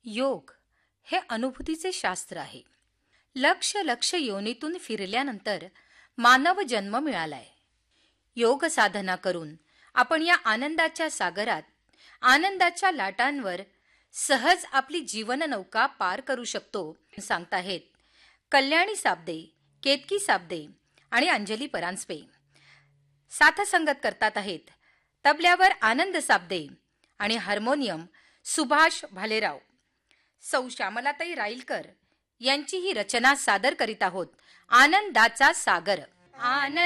योग हे अनुभूतीचे शास्त्र आहे. लक्ष लक्ष योनीतून फिरल्यानंतर मानव जन्म मिळालाय. योग साधना करून आपण या आनंदाच्या सागरात, आनंदाच्या लाटांवर सहज आपली जीवन नौका पार करू शकतो, सांगताहेत कल्याणी साबदे, केतकी साबदे आणि अंजली परांजपे. साथसंगत करतात आहेत तबल्यावर आनंद साबदे आणि हार्मोनियम सुभाष भालेराव. सौ श्यामलाताई राईलकर यांची ही रचना सादर करीत आहोत, आनंदाचा सागर. आनंद